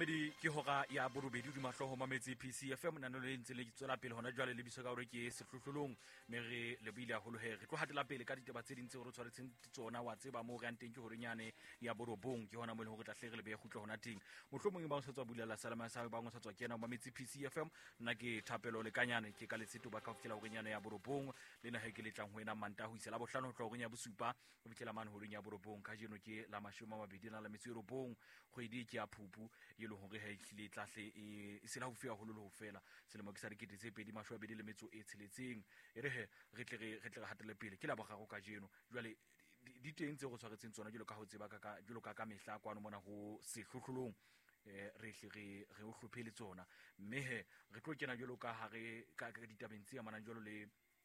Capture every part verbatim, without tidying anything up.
Mamedi ke hora ya borobedi di mahloho mametse P C F M nano le ntse le tswela pele hona jwale le biso ka hore ke sehlohlolong me re le buile haholo he re tlo hatela pele ka ditaba tse ding tse re tshwaretseng tsona wa tseba mo re anteng ke hore nyane ya borobong ke hona mo le hore tla hle re le be khutlo hona teng mohlomong ba o sa tswa bulela salama sa ba o sa tswa kena mametse P C F M nna ke thapelo le kanyane ke ka letseto ba ka fitela hore nyane ya borobong le na he ke letlang ho ena manta ho isela bohlano ho tlo hore nya bosupa o fitela mane hore nya borobong ka jeno ke la mashoma mabedi na la metso robong kgwedi ke ya phupu e le hore ha ihlile tlahle e sela ho fia holo le ho fela selemo ke sa dikete tse pedi mashwa bedi le metso e tsheletseng e re he re tle re tle re hatele pele ke la bogaro ka jeno jwale di teng tse go tshwaretseng tsona jalo ka ho tseba ka jalo ka ka mehla kwano mona ho sehlohlolong eh re hle re re o hlophele tsona mme he re tlo kena jalo ka hare ka ditabeng tse amanang jalo le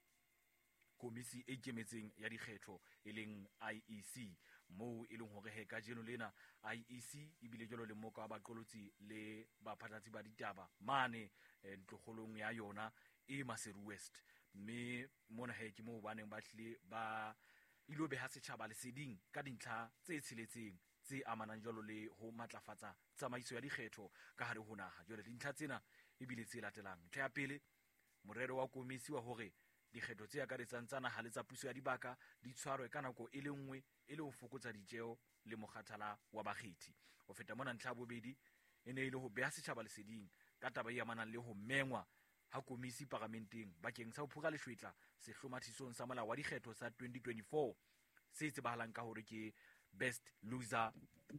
komisi e ikemetseng ya dikgetho e leng I E C mo e leng hore he ka jeno lena I E C e bile jalo le moka wa baqolotsi le baphatlatsi ba ditaba mane ntlogolong ya yona e Maseru West mme mona he ke mo baneng ba hlile ba ilo be ha setjhaba le seding ka dintlha tse tshiletseng tse amanang jalo le ho matlafatsa tsamaiso ya dikgetho ka hare ho naha jole dintlha tsena e bile tse latelang ntlha ya pele morero wa komisi wa hore dikgetho tse akaretsang tsana ha le tsa puso ya dibaka di tshwarwe ka nako e le nngwe e le ho fokotsa ditjeo le mokgathala wa bakgethi ho feta mona ntlha bobedi e ne ile ho beha setjhaba le seding ka taba e amanang le ho mengwa ha komisi parlamenteng bakeng sa ho phura leshwetla sehlomathisong sa molao wa dikgetho sa twenty twenty-four se tsebahalang ka hore ke best loser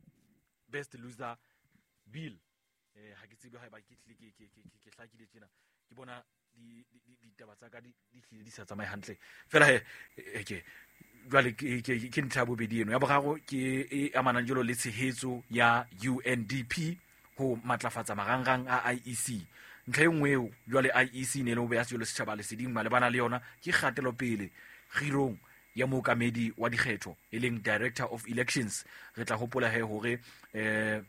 best loser bill eh ha ke tsebe ha ba ke tle ke ke ke hlakile tjena ke bona di ditaba tsa ka di hlile di sa tsamaye hantle fela he ke jwale ke ke ntlha bobedi eno ya boraro ke e amanang jalo le tshehetso ya U N D P ho matlafatsa marangrang a I E C ntlha e nngwe eo jwale I E C ne le ho beha selo setjhaba le seding malebana le yona ke kgatelo pele girong ya mookamedi wa dikgetho e leng director of elections re tla hopola he hore eh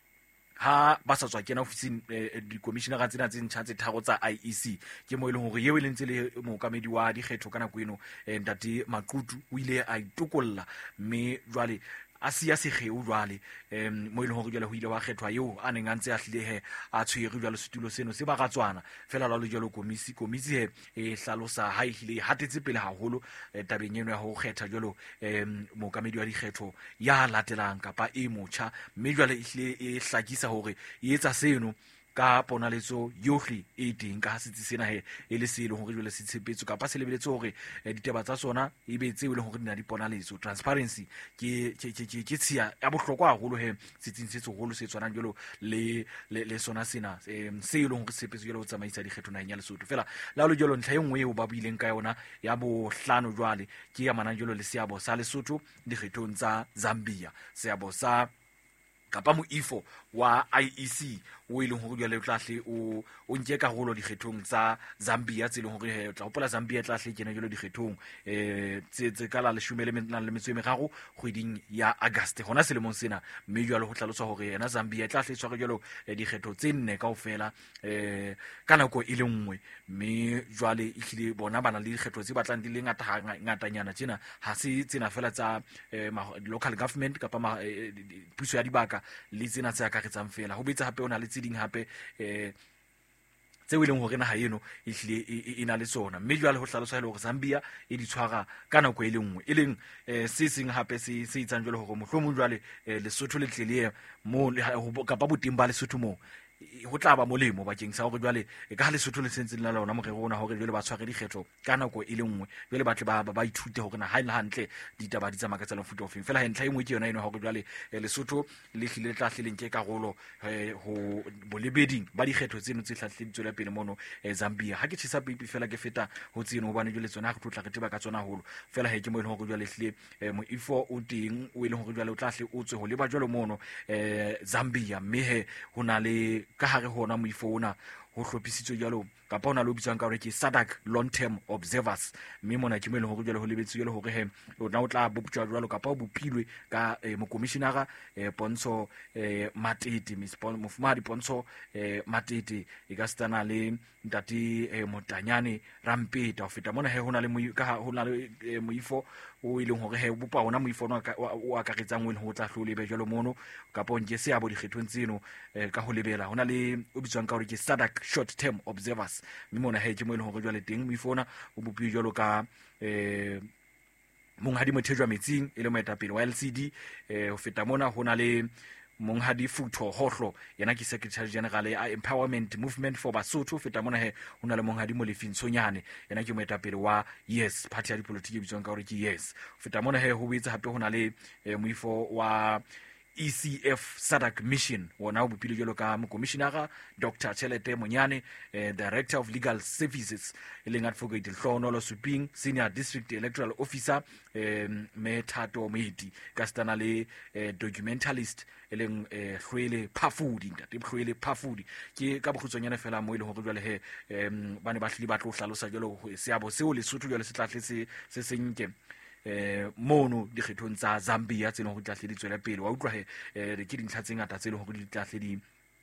ha ba sa tswa kena ofising di commissioner tsena tse ntjha tse tharo tsa I E C ke mo ile hore yeo le ntse le mookamedi wa dikgetho kana kweno ntate Maqutu o ile a itokolla mme jwale a siya segeu jwale em mo ile hore jwale ho ile wa kgethwa eo a neng a ntse a hlile he a tshwere jwale setulo seno se ba gatswana fela la lo jwalo komisi komisi he e hlalosa ha ile hatetse pele haholo tabeng eno ya ho kgetha jwalo em mookamedi wa dikgetho ya latelang kapa e motsha mme jwale ile e hlakisa hore e etsa seno ka ponaletso yohle e teng ka hasitse sena he e le selo hore jwale se tshepetso kapa se lebeletse hore ditaba tsa sona e be tseo le hore dina di ponaletso transparency ke ke ke ke tsia ya bohlokwa haholo he setsing se tsogolo se tswana jwalo le le sona sena se ile hore sepetso jwalo ho tsamaisa dikgetho naheng ya Lesotho fela la lo jwalo ntlha e nngwe eo ba buileng ka yona ya bohlano jwale ke ya manang jwalo le seabo sa Lesotho dikgethong tsa Zambia seabo sa kapa moifo wa I E C o ile ho jwale tlahle o o nke karolo dikgethong tsa Zambia tse le hore he tla hopola Zambia tlahle kena jwalo dikgethong eh tse tse kala le shumele le metso e meraro kgweding ya August hona selemong sena mme jwale ho tlhaloswa hore yena Zambia tlahle tshware jwalo dikgetho tse nne kaofela eh ka nako e le nngwe mme jwale e hlile bona bana le dikgetho tse batlang di le ngata ngatanyana tsena ha se tsena fela tsa local government kapa puso ya dibaka le tsena tse akaretsang fela ho betsa hape ona le tseding hape eh tse wileng hore na ha eno e hlile e na le tsona mme jwale ho hlalosa hore Zambia e di tshwara ka nako e le nngwe e leng se seng hape se se itsang jwale hore mohlomong jwale Lesotho le tlele mo kapa boteng ba Lesotho mo ho tla ba molemo bakeng sa hore jwale e ka ha Lesotho le sentse le la lona morero ona hore jwale ba tshware dikgetho ka nako e le nngwe jwale batle ba ba ithute hore na ha ile hantle ditaba di tsamaka tsa lefuta ofeng fela ntlha e nngwe ke yona eno hore jwale Lesotho le hlile le tlahle le nke karolo ho bolebeding ba dikgetho tseno tse hlahleditswe la pele mono Zambia ha ke tshisa pipi fela ke feta ho tseno hobane jwale tsona ha re tlotla re teba ka tsona holo fela he ke mo ile hore jwale hlile moifo o teng o ile hore jwale o tlahle o tswe ho leba jwalo mono Zambia mme he hona le ka hare hona moifo ona ho hlophisitswe jalo kapa hona le o bitswang ka hore ke S A D C long term observers, mme mona ke mo ile ho jwale ho lebetswe le hore he o na o tla boptjwa jwalo kapa o bopilwe ka eh, mokomishenara eh, Pontsho eh, Matete, Miss Mofumahadi Pontsho eh, Matete e ka stana le ntate eh, Motanyane Rampeta ho feta mona he hona le mo ka hona le eh, moifo o ileng hore he bopa hona moifo o akaretsang wele ho tla hlole jalo mono kapa nke se abo dikgethong tseno eh, ka ho lebela hona le o bitswang ka hore ke S A D C short term observers, mme mona he ke mo ile hore jwale teng moifona o bopi jalo ka eh Monghadi Mothejwa Metsing e le moetapele wa L C D eh ho feta mona hona le Monghadi Futho Hohlo yena ke secretary general ya Empowerment Movement for Basotho. Feta mona he hona le Monghadi Molefi Ntshonyane yena ke moetapele wa Yes party ya dipolitiki bitswang ka hore ke Yes. Feta mona he ho bitsa hape hona le eh, moifo wa E C F S A D C mission wona o bopile jalo ka mokomishenara Doctor Chelete Monyane, eh, Director of Legal Services e leng Advocate Hlonolo Suping, Senior District Electoral Officer eh, Methato Mehiti ka stana le eh, documentalist e leng eh, Hlwele Phafudi ntate Hlwele Phafudi ke ka bokhutsonyana fela mo ile ho jwale he em bane ba hlile ba tlo hlalosa jalo seabo seo le Lesotho jalo se tlatle se se senke eh mono dikgethong tsa Zambia tseno go tlahle di tswela pele wa utlwa he eh ke dintlha tse ngata tse le go di tlahle di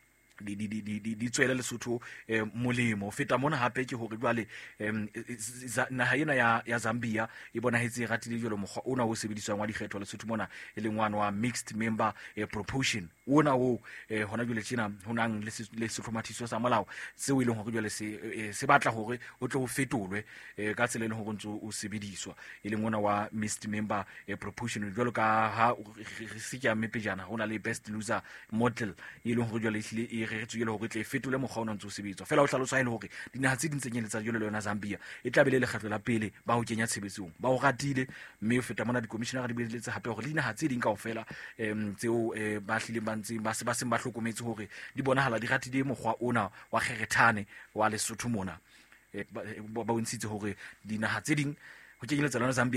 di di di di di tswela Lesotho eh molemo o feta mona hape ke hore jwale em naha ena ya ya Zambia e bona hetse ratile jalo mokgwa ona o sebediswang wa dikgetho Lesotho mona e leng one wa mixed member eh, proportion ona o eh, hona jwale tjena honang le sehlomathiso sa molao se o ile hore jwale se eh, se batla hore o tlo o fetolwe eh, ka tsela le hore ntse o sebediswa e leng ona wa mixed member eh, proportion jwalo ka ha re se ke amepejana hona le best loser model e leng hore jwale e re tswile hore tle fetole mokgwa ona ntse o sebetswa fela o hlalosa ile hore dinaha tse dintsenyeletsa jole le yona Zambia e tla bele le kgatlo la pele ba ho kenya tshebetsong ba o ratile, mme o feta mona di commissioner di beletse hape hore dinaha tse ding kaofela em tseo ba hlile ba ntse ba se ba se ba hlokometse hore di bonahala di ratile mokgwa ona wa kgerethane wa Lesotho mona ba o ntshitse hore dinaha tse ding ho kenyeletsa lona Zambia